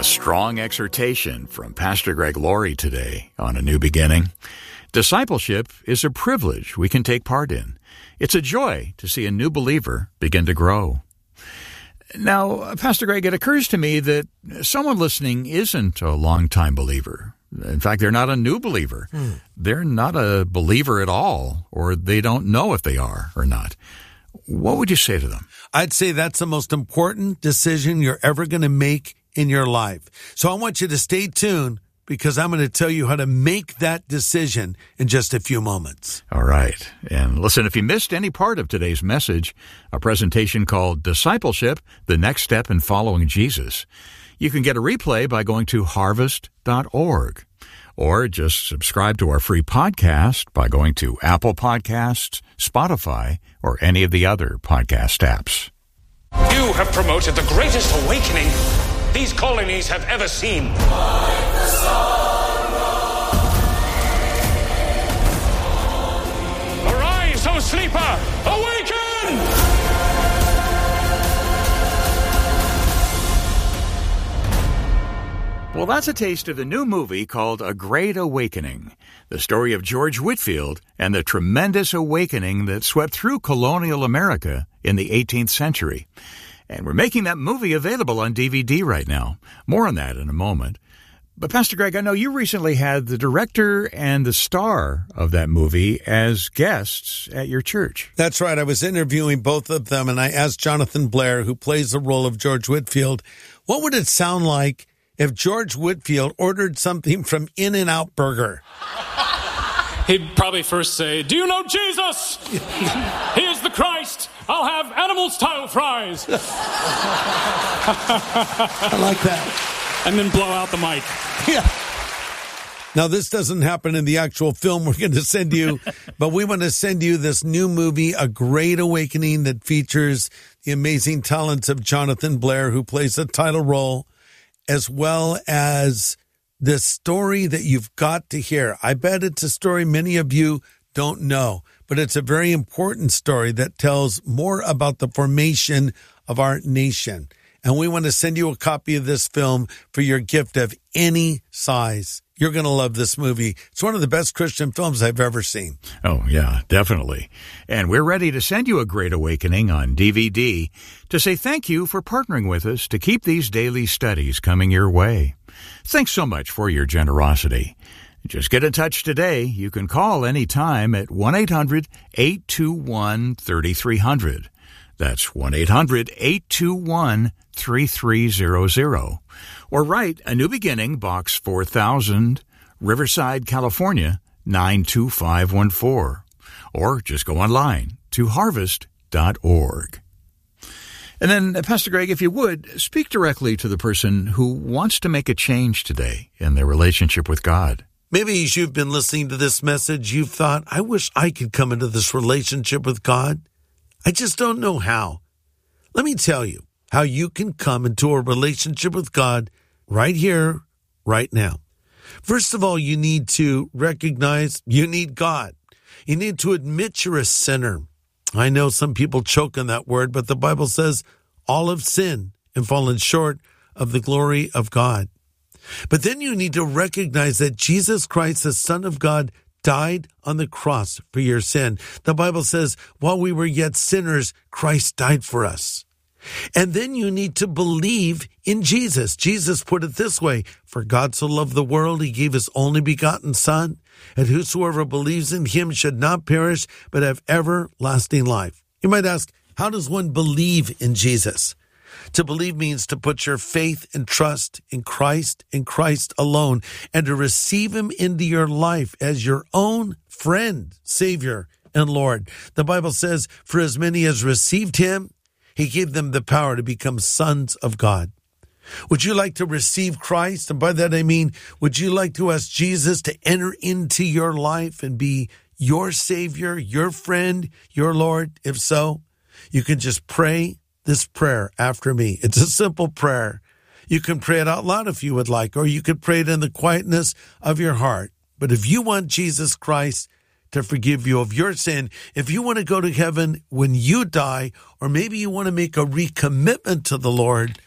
A strong exhortation from Pastor Greg Laurie today on A New Beginning. Discipleship is a privilege we can take part in. It's a joy to see a new believer begin to grow. Now, Pastor Greg, it occurs to me that someone listening isn't a longtime believer. In fact, they're not a new believer. They're not a believer at all, or they don't know if they are or not. What would you say to them? I'd say that's the most important decision you're ever going to make in your life. So I want you to stay tuned because I'm going to tell you how to make that decision in just a few moments. All right. And listen, if you missed any part of today's message, a presentation called Discipleship, the Next Step in Following Jesus, you can get a replay by going to harvest.org. Or just subscribe to our free podcast by going to Apple Podcasts, Spotify, or any of the other podcast apps. You have promoted the greatest awakening these colonies have ever seen. Arise, O sleeper! Awaken! Well, that's a taste of the new movie called A Great Awakening, the story of George Whitefield and the tremendous awakening that swept through colonial America in the 18th century. And we're making that movie available on DVD right now. More on that in a moment. But Pastor Greg, I know you recently had the director and the star of that movie as guests at your church. That's right. I was interviewing both of them, and I asked Jonathan Blair, who plays the role of George Whitefield, what would it sound like if George Whitefield ordered something from In-N-Out Burger? He'd probably first say, "Do you know Jesus? He is the Christ. I'll have animal-style fries." I like that. And then blow out the mic. Yeah. Now, this doesn't happen in the actual film we're going to send you, but we want to send you this new movie, A Great Awakening, that features the amazing talents of Jonathan Blair, who plays the title role, as well as this story that you've got to hear. I bet it's a story many of you don't know, but it's a very important story that tells more about the formation of our nation. And we want to send you a copy of this film for your gift of any size. You're going to love this movie. It's one of the best Christian films I've ever seen. Oh, yeah, definitely. And we're ready to send you A Great Awakening on DVD to say thank you for partnering with us to keep these daily studies coming your way. Thanks so much for your generosity. Just get in touch today. You can call anytime at 1-800-821-3300. That's 1-800-821-3300. Or write A New Beginning, Box 4000, Riverside, California, 92514. Or just go online to harvest.org. And then, Pastor Greg, if you would, speak directly to the person who wants to make a change today in their relationship with God. Maybe as you've been listening to this message, you've thought, I wish I could come into this relationship with God. I just don't know how. Let me tell you how you can come into a relationship with God right here, right now. First of all, you need to recognize you need God. You need to admit you're a sinner. I know some people choke on that word, but the Bible says all have sinned and fallen short of the glory of God. But then you need to recognize that Jesus Christ, the Son of God, died on the cross for your sin. The Bible says, while we were yet sinners, Christ died for us. And then you need to believe in Jesus. Jesus put it this way, for God so loved the world, he gave his only begotten Son, and whosoever believes in him should not perish, but have everlasting life. You might ask, how does one believe in Jesus? To believe means to put your faith and trust in Christ alone, and to receive him into your life as your own friend, Savior, and Lord. The Bible says, for as many as received him, he gave them the power to become sons of God. Would you like to receive Christ? And by that I mean, would you like to ask Jesus to enter into your life and be your Savior, your friend, your Lord? If so, you can just pray this prayer after me. It's a simple prayer. You can pray it out loud if you would like, or you could pray it in the quietness of your heart. But if you want Jesus Christ to forgive you of your sin, if you want to go to heaven when you die, or maybe you want to make a recommitment to the Lord,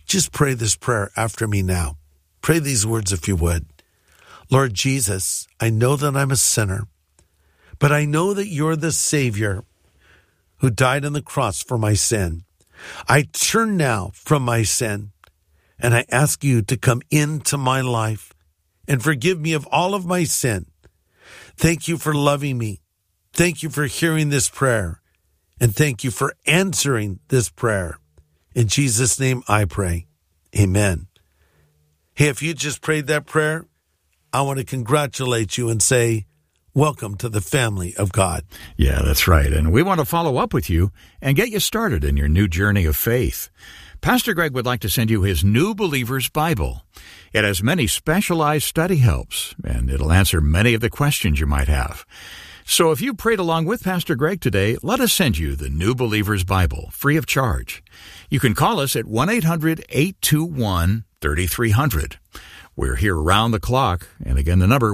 just pray this prayer after me now. Pray these words if you would. Lord Jesus, I know that I'm a sinner, but I know that you're the Savior who died on the cross for my sin. I turn now from my sin, and I ask you to come into my life and forgive me of all of my sin. Thank you for loving me. Thank you for hearing this prayer, and thank you for answering this prayer. In Jesus' name I pray. Amen. Hey, if you just prayed that prayer, I want to congratulate you and say, welcome to the family of God. Yeah, that's right. And we want to follow up with you and get you started in your new journey of faith. Pastor Greg would like to send you his New Believer's Bible. It has many specialized study helps, and it'll answer many of the questions you might have. So if you prayed along with Pastor Greg today, let us send you the New Believer's Bible, free of charge. You can call us at 1-800-821-3300. We're here around the clock, and again, the number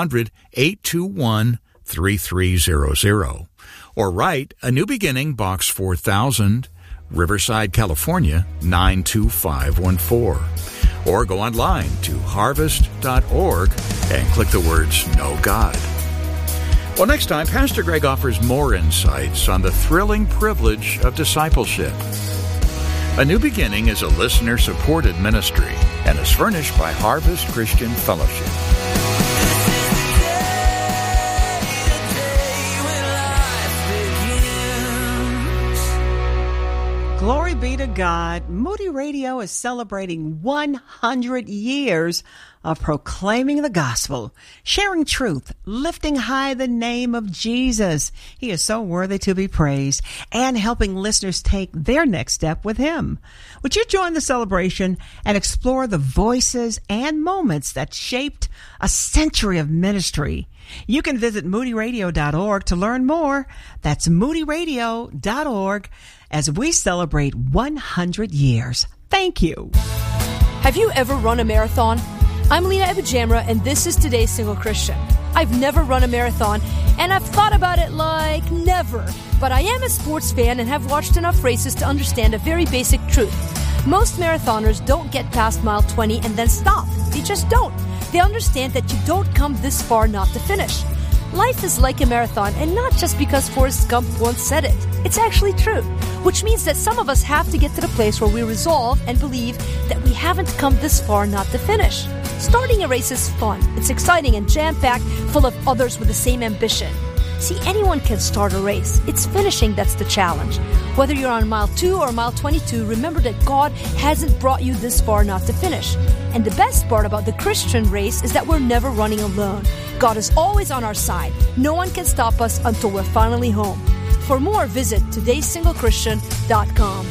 1-800-821-3300. Or write A New Beginning, Box 4000, Riverside, California, 92514. Or go online to harvest.org and click the words Know God. Well, next time, Pastor Greg offers more insights on the thrilling privilege of discipleship. A New Beginning is a listener-supported ministry and is furnished by Harvest Christian Fellowship. Glory be to God. Moody Radio is celebrating 100 years of proclaiming the gospel, sharing truth, lifting high the name of Jesus. He is so worthy to be praised, and helping listeners take their next step with him. Would you join the celebration and explore the voices and moments that shaped a century of ministry? You can visit moodyradio.org to learn more. That's moodyradio.org as we celebrate 100 years. Thank you. Have you ever run a marathon? I'm Lena Ebujamra, and this is Today's Single Christian. I've never run a marathon, and I've thought about it like never. But I am a sports fan and have watched enough races to understand a very basic truth. Most marathoners don't get past mile 20 and then stop. They just don't. They understand that you don't come this far not to finish. Life is like a marathon, and not just because Forrest Gump once said it. It's actually true, which means that some of us have to get to the place where we resolve and believe that we haven't come this far not to finish. Starting a race is fun. It's exciting and jam-packed, full of others with the same ambition. See, anyone can start a race. It's finishing that's the challenge. Whether you're on mile 2 or mile 22, remember that God hasn't brought you this far not to finish. And the best part about the Christian race is that we're never running alone. God is always on our side. No one can stop us until we're finally home. For more, visit todaysinglechristian.com.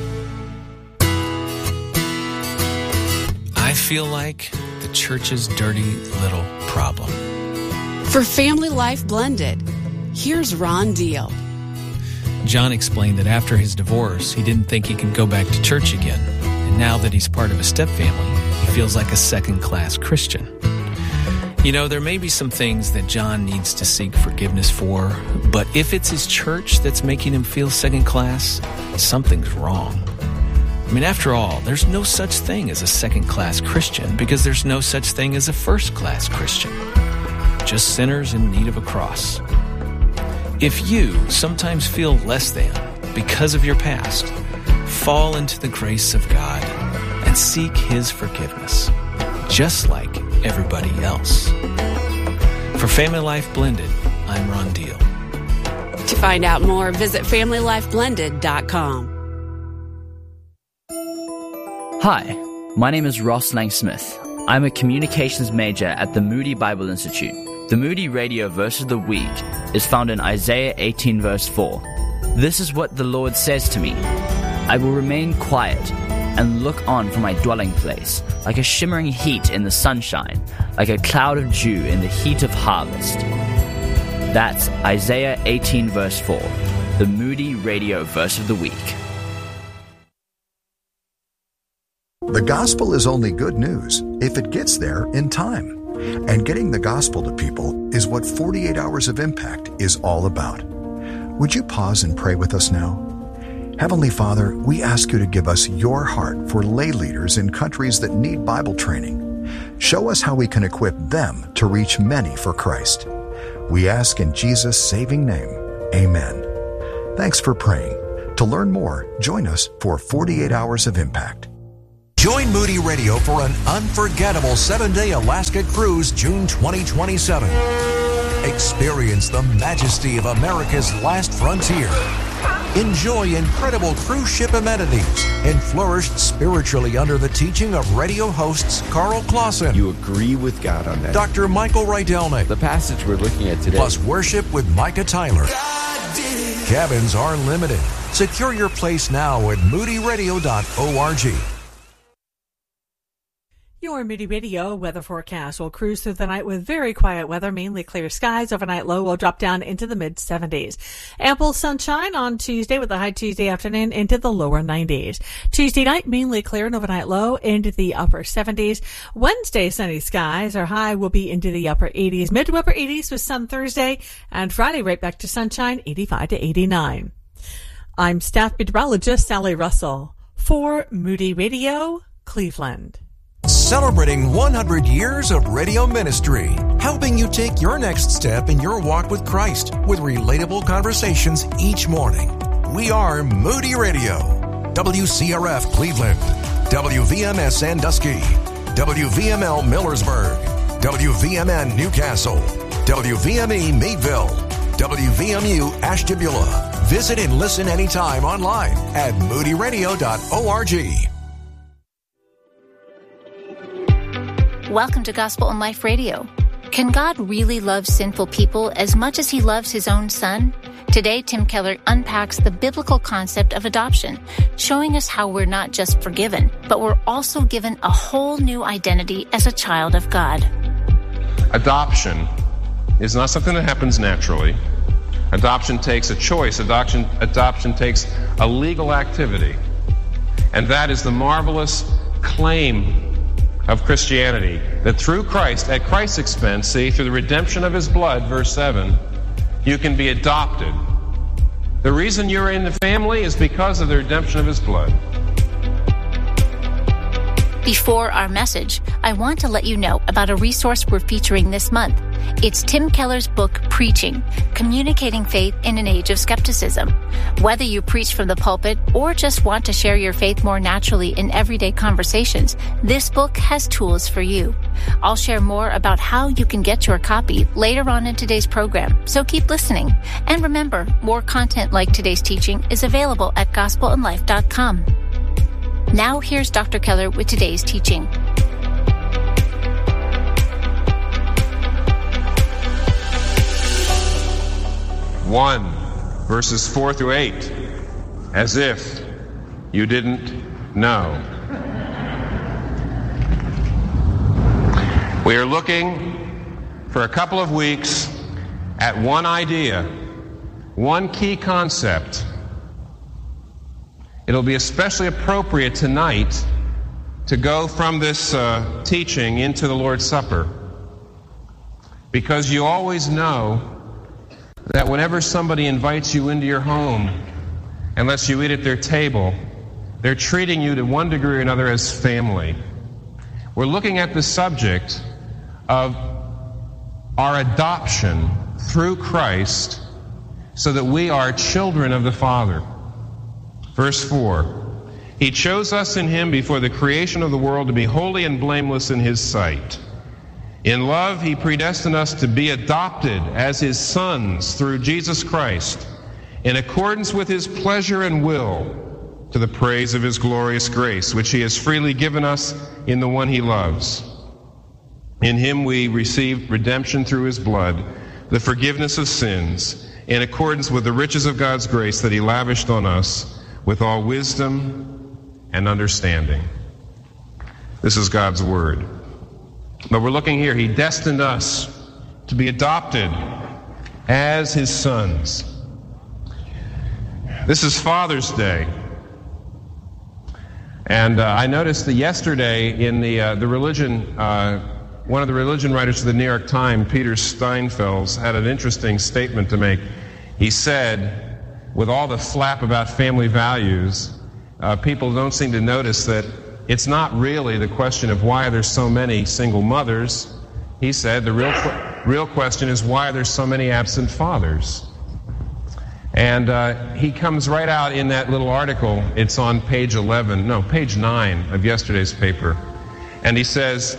I feel like the church's dirty little problem. For Family Life Blended, here's Ron Deal. John explained that after his divorce, he didn't think he could go back to church again. And now that he's part of a stepfamily, he feels like a second-class Christian. You know, there may be some things that John needs to seek forgiveness for, but if it's his church that's making him feel second-class, something's wrong. I mean, after all, there's no such thing as a second-class Christian because there's no such thing as a first-class Christian. Just sinners in need of a cross. If you sometimes feel less than because of your past, fall into the grace of God and seek His forgiveness, just like everybody else. For Family Life Blended, I'm Ron Deal. To find out more, visit FamilyLifeBlended.com. Hi, my name is Ross Lang-Smith. I'm a communications major at the Moody Bible Institute. The Moody Radio Verse of the Week is found in Isaiah 18 verse 4. This is what the Lord says to me: I will remain quiet and look on from my dwelling place, like a shimmering heat in the sunshine, like a cloud of dew in the heat of harvest. That's Isaiah 18 verse 4, the Moody Radio Verse of the Week. The gospel is only good news if it gets there in time. And getting the gospel to people is what 48 Hours of Impact is all about. Would you pause and pray with us now? Heavenly Father, we ask you to give us your heart for lay leaders in countries that need Bible training. Show us how we can equip them to reach many for Christ. We ask in Jesus' saving name. Amen. Thanks for praying. To learn more, join us for 48 Hours of Impact. Join Moody Radio for an unforgettable 7-day Alaska cruise June 2027. Experience the majesty of America's last frontier. Enjoy incredible cruise ship amenities and flourish spiritually under the teaching of radio hosts Carl Clausen. You agree with God on that. Dr. Michael Rydelnik. The passage we're looking at today. Plus worship with Micah Tyler. Cabins are limited. Secure your place now at moodyradio.org. Your Moody Radio weather forecast will cruise through the night with very quiet weather, mainly clear skies. Overnight low will drop down into the mid-70s. Ample sunshine on Tuesday with a high Tuesday afternoon into the lower 90s. Tuesday night, mainly clear and overnight low into the upper 70s. Wednesday, sunny skies. Our high will be into the upper 80s, mid to upper 80s with sun Thursday, and Friday right back to sunshine, 85 to 89. I'm staff meteorologist Sally Russell for Moody Radio, Cleveland. Celebrating 100 years of radio ministry, helping you take your next step in your walk with Christ with relatable conversations each morning. We are Moody Radio, WCRF Cleveland, WVMS Sandusky, WVML Millersburg, WVMN Newcastle, WVME Meadville, WVMU Ashtabula. Visit and listen anytime online at moodyradio.org. Welcome to Gospel and Life Radio. Can God really love sinful people as much as he loves his own son? Today, Tim Keller unpacks the biblical concept of adoption, showing us how we're not just forgiven, but we're also given a whole new identity as a child of God. Adoption is not something that happens naturally. Adoption takes a choice. Adoption takes a legal activity. And that is the marvelous claim of Christianity, that through Christ, at Christ's expense, through the redemption of his blood, verse 7, you can be adopted. The reason you're in the family is because of the redemption of his blood. Before our message, I want to let you know about a resource we're featuring this month. It's Tim Keller's book, Preaching, Communicating Faith in an Age of Skepticism. Whether you preach from the pulpit or just want to share your faith more naturally in everyday conversations, this book has tools for you. I'll share more about how you can get your copy later on in today's program, so keep listening. And remember, more content like today's teaching is available at gospelandlife.com. Now here's Dr. Keller with today's teaching. One, verses 4 through 8, as if you didn't know. We are looking for a couple of weeks at one idea, one key concept. It'll be especially appropriate tonight to go from this teaching into the Lord's Supper, because you always know that whenever somebody invites you into your home and lets you eat at their table, they're treating you to one degree or another as family. We're looking at the subject of our adoption through Christ so that we are children of the Father. Verse 4, He chose us in Him before the creation of the world to be holy and blameless in His sight. In love, He predestined us to be adopted as His sons through Jesus Christ, in accordance with His pleasure and will, to the praise of His glorious grace, which He has freely given us in the one He loves. In Him we received redemption through His blood, the forgiveness of sins, in accordance with the riches of God's grace that He lavished on us with all wisdom and understanding. This is God's Word. But we're looking here, He destined us to be adopted as His sons. This is Father's Day. And I noticed that yesterday in the religion, one of the religion writers of the New York Times, Peter Steinfels, had an interesting statement to make. He said with all the flap about family values, people don't seem to notice that it's not really the question of why there's so many single mothers. He said the real question is why there's so many absent fathers. And he comes right out in that little article. It's on page 9 of yesterday's paper. And he says,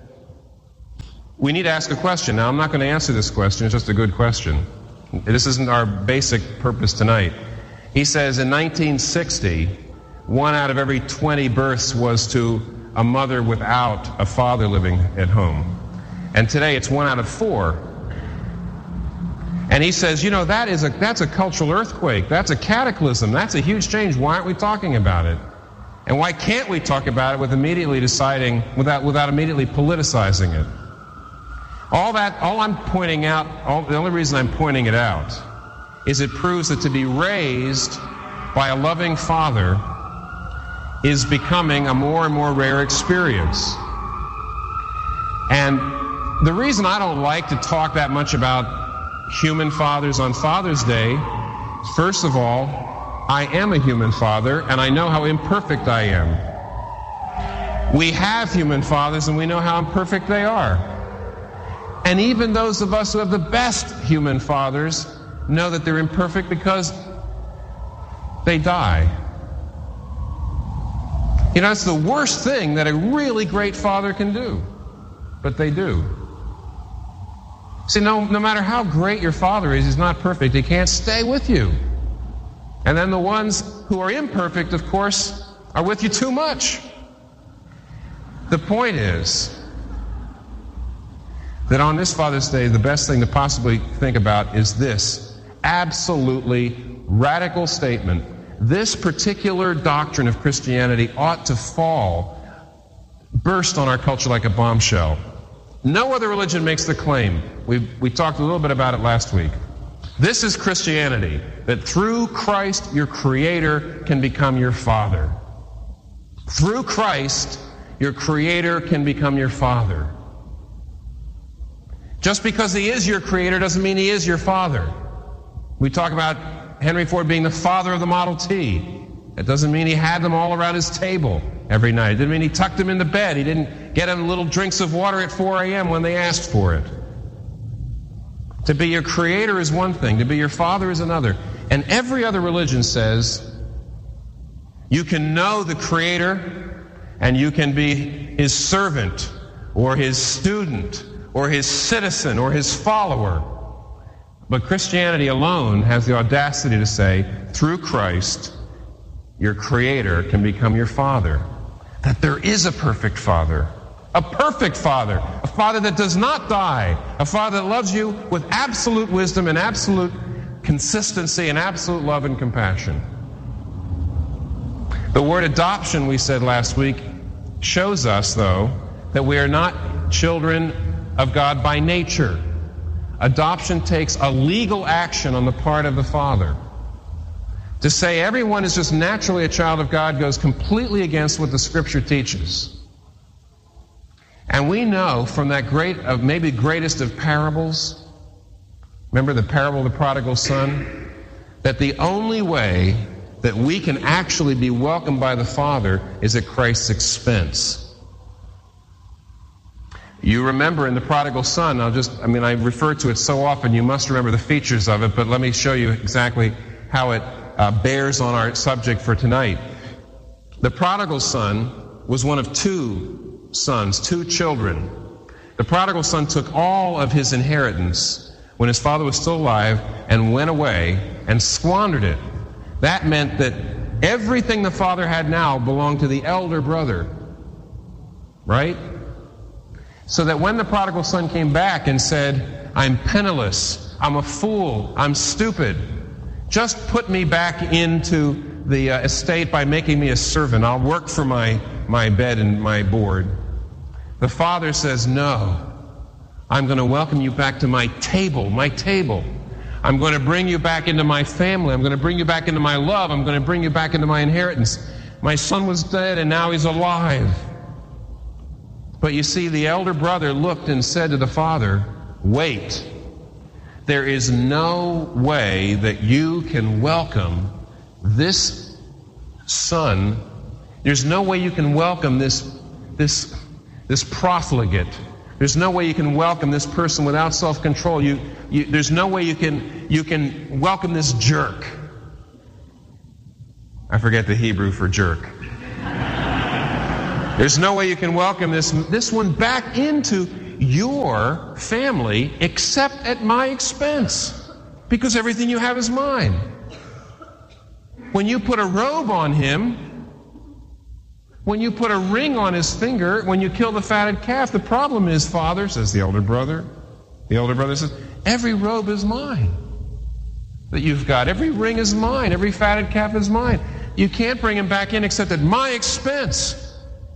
we need to ask a question. Now, I'm not going to answer this question. It's just a good question. This isn't our basic purpose tonight. He says in 1960, 1 out of every 20 births was to a mother without a father living at home. And today it's 1 out of 4. And he says, that's a cultural earthquake. That's a cataclysm. That's a huge change. Why aren't we talking about it? And why can't we talk about it without immediately politicizing it? The only reason I'm pointing it out is it proves that to be raised by a loving father is becoming a more and more rare experience. And the reason I don't like to talk that much about human fathers on Father's Day, first of all, I am a human father, and I know how imperfect I am. We have human fathers, and we know how imperfect they are. And even those of us who have the best human fathers know that they're imperfect because they die. It's the worst thing that a really great father can do. But they do. See, no matter how great your father is, he's not perfect. He can't stay with you. And then the ones who are imperfect, of course, are with you too much. The point is that on this Father's Day, the best thing to possibly think about is this absolutely radical statement. This particular doctrine of Christianity ought to burst on our culture like a bombshell. No other religion makes the claim. We talked a little bit about it last week. This is Christianity, that through Christ, your Creator can become your Father. Through Christ, your Creator can become your Father. Just because He is your Creator doesn't mean He is your Father. We talk about Henry Ford being the father of the Model T. It doesn't mean he had them all around his table every night. It didn't mean he tucked them in the bed. He didn't get them little drinks of water at 4 a.m. when they asked for it. To be your Creator is one thing. To be your Father is another. And every other religion says you can know the Creator and you can be His servant or His student or His citizen or His follower. But Christianity alone has the audacity to say, through Christ, your Creator can become your Father. That there is a perfect Father. A perfect Father. A Father that does not die. A Father that loves you with absolute wisdom and absolute consistency and absolute love and compassion. The word adoption, we said last week, shows us, though, that we are not children of God by nature. Adoption takes a legal action on the part of the Father. To say everyone is just naturally a child of God goes completely against what the Scripture teaches. And we know from that maybe greatest of parables, remember the parable of the prodigal son, that the only way that we can actually be welcomed by the Father is at Christ's expense. You remember in the prodigal son, I refer to it so often, you must remember the features of it, but let me show you exactly how it bears on our subject for tonight. The prodigal son was one of two children. The prodigal son took all of his inheritance when his father was still alive and went away and squandered it. That meant that everything the father had now belonged to the elder brother. Right? So that when the prodigal son came back and said, I'm penniless, I'm a fool, I'm stupid, just put me back into the estate by making me a servant. I'll work for my bed and my board. The father says, no, I'm going to welcome you back to my table. I'm going to bring you back into my family. I'm going to bring you back into my love. I'm going to bring you back into my inheritance. My son was dead and now he's alive. But you see, the elder brother looked and said to the father, wait. there is no way that you can welcome this son. There's no way you can welcome this profligate. There's no way you can welcome this person without self-control. There's no way you can welcome this jerk. I forget the Hebrew for jerk. There's no way you can welcome this one back into your family except at my expense, because everything you have is mine. When you put a robe on him, when you put a ring on his finger, when you kill the fatted calf, the problem is, Father, says the elder brother. The elder brother says, every robe is mine that you've got. Every ring is mine. Every fatted calf is mine. You can't bring him back in except at my expense.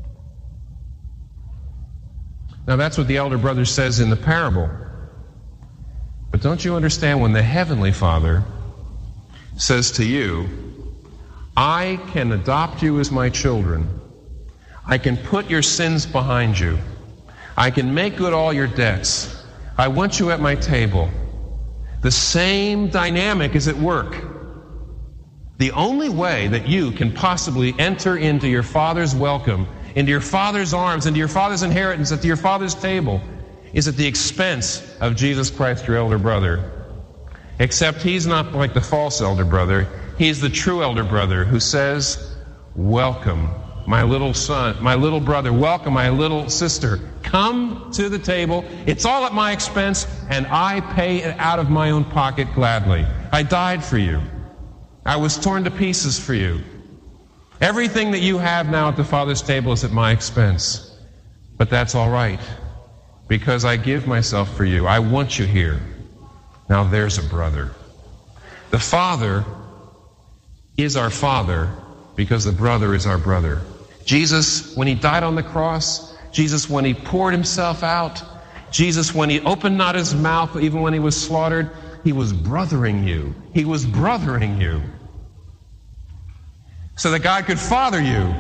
Now that's what the elder brother says in the parable. But don't you understand when the Heavenly Father says to you, I can adopt you as my children. I can put your sins behind you. I can make good all your debts. I want you at my table. The same dynamic is at work. The only way that you can possibly enter into your Father's welcome, into your Father's arms, into your Father's inheritance, at your Father's table, is at the expense of Jesus Christ, your elder brother. Except he's not like the false elder brother. He's the true elder brother who says, welcome, my little son, my little brother, welcome, my little sister. Come to the table. It's all at my expense, and I pay it out of my own pocket gladly. I died for you. I was torn to pieces for you. Everything that you have now at the Father's table is at my expense. But that's all right, because I give myself for you. I want you here. Now there's a brother. The Father is our Father because the brother is our brother. Jesus, when he died on the cross, Jesus, when he poured himself out, Jesus, when he opened not his mouth, even when he was slaughtered, he was brothering you. He was brothering you. So that God could father you.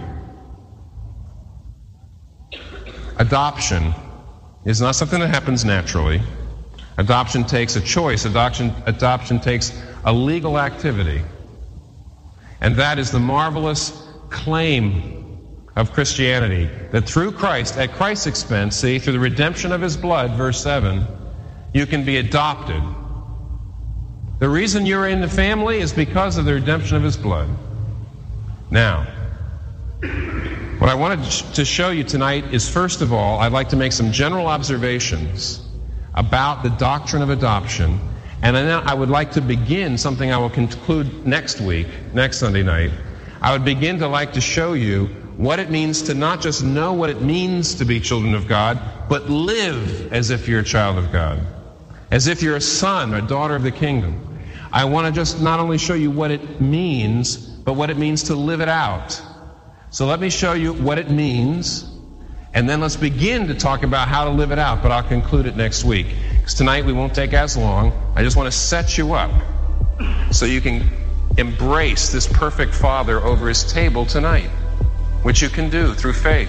Adoption is not something that happens naturally. Adoption takes a choice. Adoption takes a legal activity. And that is the marvelous claim of Christianity, that through Christ, at Christ's expense, see, through the redemption of his blood, verse 7, you can be adopted. The reason you're in the family is because of the redemption of his blood. Now, what I wanted to show you tonight is, first of all, I'd like to make some general observations about the doctrine of adoption, and then I would like to begin something I will conclude next week, next Sunday night. I would begin to like to show you what it means to not just know what it means to be children of God, but live as if you're a child of God, as if you're a son or daughter of the kingdom. I want to just not only show you what it means, but what it means to live it out. So let me show you what it means, and then let's begin to talk about how to live it out, but I'll conclude it next week. Because tonight we won't take as long. I just want to set you up so you can embrace this perfect Father over his table tonight, which you can do through faith.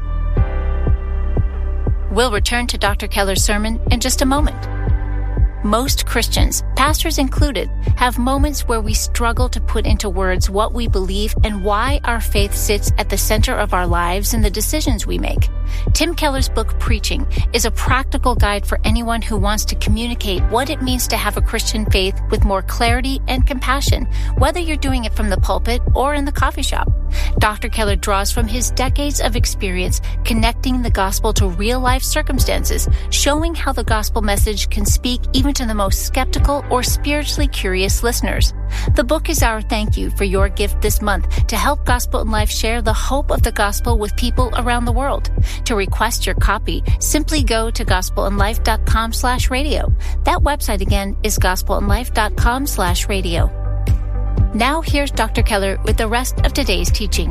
We'll return to Dr. Keller's sermon in just a moment. Most Christians, pastors included, have moments where we struggle to put into words what we believe and why our faith sits at the center of our lives and the decisions we make. Tim Keller's book, Preaching, is a practical guide for anyone who wants to communicate what it means to have a Christian faith with more clarity and compassion, whether you're doing it from the pulpit or in the coffee shop. Dr. Keller draws from his decades of experience connecting the gospel to real-life circumstances, showing how the gospel message can speak even to the most skeptical or spiritually curious listeners. The book is our thank you for your gift this month to help Gospel in Life share the hope of the gospel with people around the world. To request your copy, simply go to gospelinlife.com/radio. That website again is gospelinlife.com/radio. Now here's Dr. Keller with the rest of today's teaching.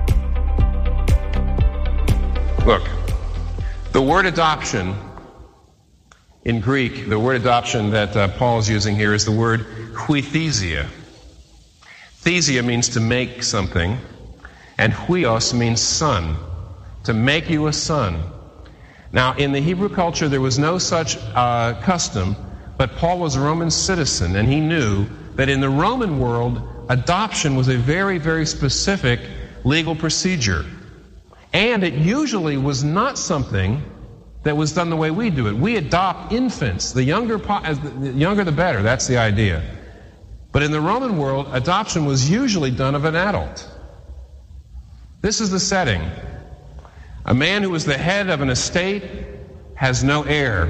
Look, the word adoption in Greek, the word adoption that Paul is using here is the word huithesia. Thesia means to make something, and huios means son, to make you a son. Now, in the Hebrew culture, there was no such custom but Paul was a Roman citizen, and he knew that in the Roman world, adoption was a very, very specific legal procedure. And it usually was not something that was done the way we do it. We adopt infants. The younger the better. That's the idea. But in the Roman world, adoption was usually done of an adult. This is the setting. A man who is the head of an estate has no heir.